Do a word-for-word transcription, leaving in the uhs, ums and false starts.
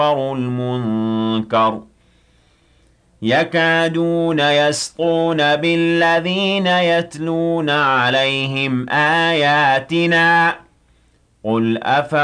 الْمُنكَرَ يَكَادُونَ يَسْطُونَ بِالَّذِينَ يَتْلُونَ عَلَيْهِمْ آيَاتِنَا قُلْ أَفَغَيْرَ